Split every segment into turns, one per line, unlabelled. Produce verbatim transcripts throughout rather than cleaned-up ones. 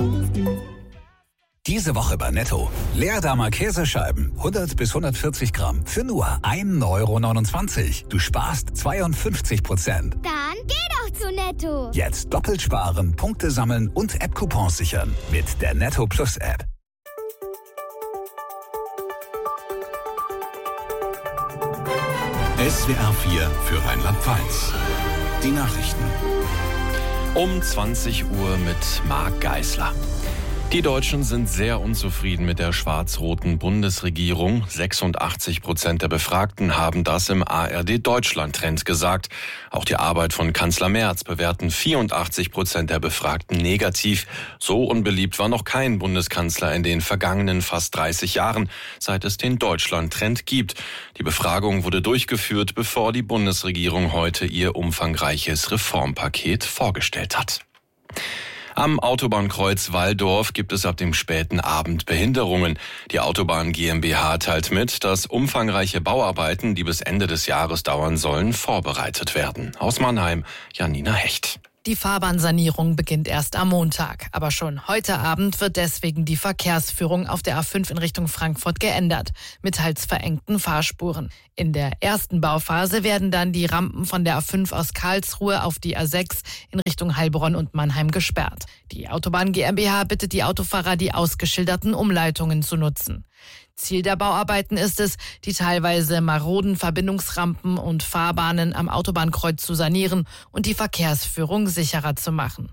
Diese Woche bei Netto. Leerdammer Käsescheiben, hundert bis hundertvierzig Gramm, für nur ein Euro neunundzwanzig. Du sparst zweiundfünfzig Prozent.
Dann geh doch zu Netto.
Jetzt doppelt sparen, Punkte sammeln und App-Coupons sichern. Mit der Netto Plus App.
S W R vier für Rheinland-Pfalz. Die Nachrichten.
Um zwanzig Uhr mit Marc Geisler. Die Deutschen sind sehr unzufrieden mit der schwarz-roten Bundesregierung. sechsundachtzig Prozent der Befragten haben das im A R D-Deutschland-Trend gesagt. Auch die Arbeit von Kanzler Merz bewerten vierundachtzig Prozent der Befragten negativ. So unbeliebt war noch kein Bundeskanzler in den vergangenen fast dreißig Jahren, seit es den Deutschland-Trend gibt. Die Befragung wurde durchgeführt, bevor die Bundesregierung heute ihr umfangreiches Reformpaket vorgestellt hat. Am Autobahnkreuz Walldorf gibt es ab dem späten Abend Behinderungen. Die Autobahn GmbH teilt mit, dass umfangreiche Bauarbeiten, die bis Ende des Jahres dauern sollen, vorbereitet werden. Aus Mannheim, Janina Hecht.
Die Fahrbahnsanierung beginnt erst am Montag. Aber schon heute Abend wird deswegen die Verkehrsführung auf der A fünf in Richtung Frankfurt geändert, mit teils verengten Fahrspuren. In der ersten Bauphase werden dann die Rampen von der A fünf aus Karlsruhe auf die A sechs in Richtung Heilbronn und Mannheim gesperrt. Die Autobahn GmbH bittet die Autofahrer, die ausgeschilderten Umleitungen zu nutzen. Ziel der Bauarbeiten ist es, die teilweise maroden Verbindungsrampen und Fahrbahnen am Autobahnkreuz zu sanieren und die Verkehrsführung sicherer zu machen.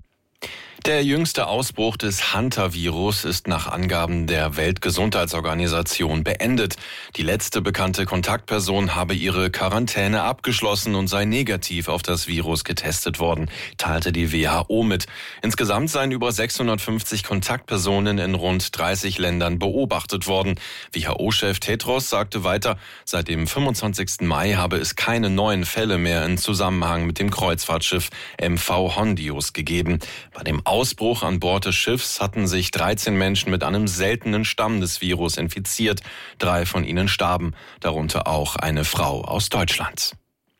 Der jüngste Ausbruch des Hunter-Virus ist nach Angaben der Weltgesundheitsorganisation beendet. Die letzte bekannte Kontaktperson habe ihre Quarantäne abgeschlossen und sei negativ auf das Virus getestet worden, teilte die W H O mit. Insgesamt seien über sechshundertfünfzig Kontaktpersonen in rund dreißig Ländern beobachtet worden. W H O-Chef Tedros sagte weiter, seit dem fünfundzwanzigsten Mai habe es keine neuen Fälle mehr in Zusammenhang mit dem Kreuzfahrtschiff M V Hondius gegeben. Bei dem Ausbruch an Bord des Schiffs hatten sich dreizehn Menschen mit einem seltenen Stamm des Virus infiziert. Drei von ihnen starben, darunter auch eine Frau aus Deutschland.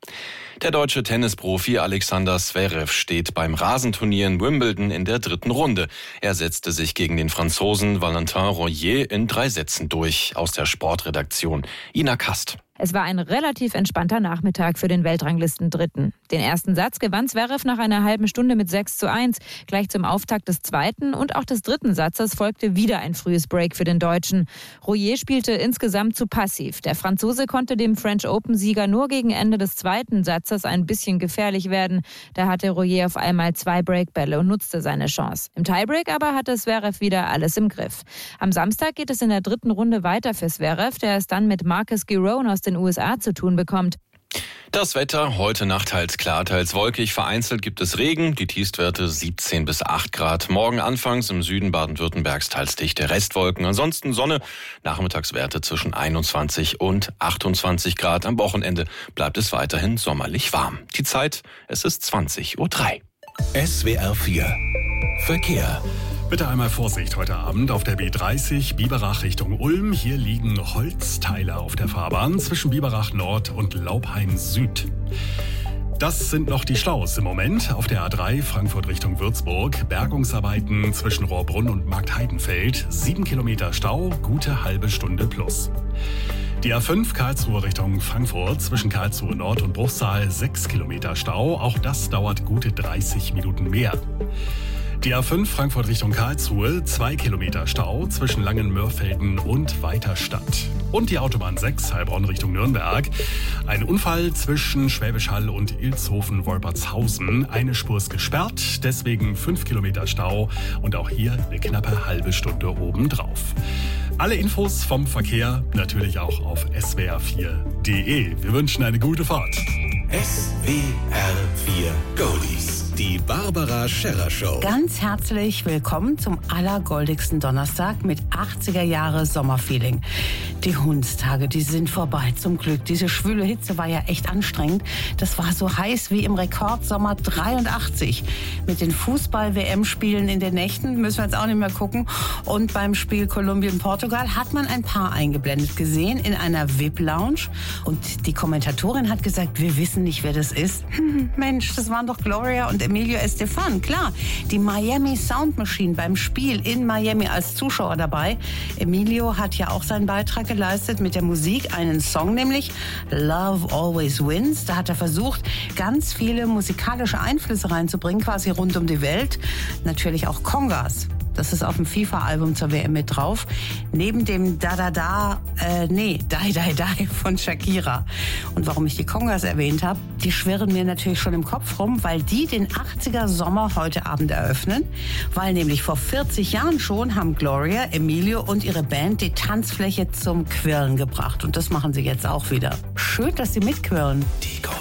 Der deutsche Tennisprofi Alexander Zverev steht beim Rasenturnier in Wimbledon in der dritten Runde. Er setzte sich gegen den Franzosen Valentin Royer in drei Sätzen durch. Aus der Sportredaktion Ina Kast.
Es war ein relativ entspannter Nachmittag für den Weltranglisten-Dritten. Den ersten Satz gewann Zverev nach einer halben Stunde mit sechs zu eins. Gleich zum Auftakt des zweiten und auch des dritten Satzes folgte wieder ein frühes Break für den Deutschen. Royer spielte insgesamt zu passiv. Der Franzose konnte dem French Open-Sieger nur gegen Ende des zweiten Satzes ein bisschen gefährlich werden. Da hatte Royer auf einmal zwei Breakbälle und nutzte seine Chance. Im Tiebreak aber hatte Zverev wieder alles im Griff. Am Samstag geht es in der dritten Runde weiter für Zverev, der es dann mit Marcus Giron aus den U S A zu tun bekommt.
Das Wetter, heute Nacht teils klar, teils wolkig. Vereinzelt gibt es Regen, die Tiefstwerte siebzehn bis acht Grad. Morgen anfangs im Süden Baden-Württembergs teils dichte Restwolken. Ansonsten Sonne, Nachmittagswerte zwischen einundzwanzig und achtundzwanzig Grad. Am Wochenende bleibt es weiterhin sommerlich warm. Die Zeit, es ist zwanzig Uhr drei.
S W R vier Verkehr.
Bitte einmal Vorsicht heute Abend auf der B dreißig Biberach Richtung Ulm. Hier liegen Holzteile auf der Fahrbahn zwischen Biberach Nord und Laubhain Süd. Das sind noch die Staus im Moment. Auf der A drei Frankfurt Richtung Würzburg. Bergungsarbeiten zwischen Rohrbrunn und Marktheidenfeld. Sieben Kilometer Stau, gute halbe Stunde plus. Die A fünf Karlsruhe Richtung Frankfurt zwischen Karlsruhe Nord und Bruchsal. Sechs Kilometer Stau. Auch das dauert gute dreißig Minuten mehr. Die A fünf Frankfurt Richtung Karlsruhe, zwei Kilometer Stau zwischen Langenmörfelden und Weiterstadt. Und die Autobahn sechs Heilbronn Richtung Nürnberg. Ein Unfall zwischen Schwäbisch Hall und Ilshofen-Wolpertshausen. Eine Spur ist gesperrt, deswegen fünf Kilometer Stau und auch hier eine knappe halbe Stunde obendrauf. Alle Infos vom Verkehr natürlich auch auf S W R vier Punkt de. Wir wünschen eine gute Fahrt.
S W R vier Goldies. Die Barbara Scherrer Show.
Ganz herzlich willkommen zum allergoldigsten Donnerstag mit achtziger Jahre Sommerfeeling. Die Hundstage, die sind vorbei, zum Glück. Diese schwüle Hitze war ja echt anstrengend. Das war so heiß wie im Rekordsommer dreiundachtzig. Mit den Fußball-W M-Spielen in den Nächten müssen wir jetzt auch nicht mehr gucken. Und beim Spiel Kolumbien-Portugal hat man ein Paar eingeblendet gesehen in einer V I P-Lounge. Und die Kommentatorin hat gesagt, wir wissen nicht, wer das ist. Hm, Mensch, das waren doch Gloria und Emilio Estefan. Klar, die Miami Sound Machine beim Spiel in Miami als Zuschauer dabei. Emilio hat ja auch seinen Beitrag geleistet mit der Musik, einen Song nämlich, Love Always Wins. Da hat er versucht, ganz viele musikalische Einflüsse reinzubringen, quasi rund um die Welt. Natürlich auch Congas. Das ist auf dem FIFA-Album zur W M mit drauf. Neben dem Da-Da-Da, äh, nee, Die Die Die von Shakira. Und warum ich die Congas erwähnt habe, die schwirren mir natürlich schon im Kopf rum, weil die den achtziger Sommer heute Abend eröffnen. Weil nämlich vor vierzig Jahren schon haben Gloria, Emilio und ihre Band die Tanzfläche zum Quirlen gebracht. Und das machen sie jetzt auch wieder. Schön, dass sie mitquirlen.
Die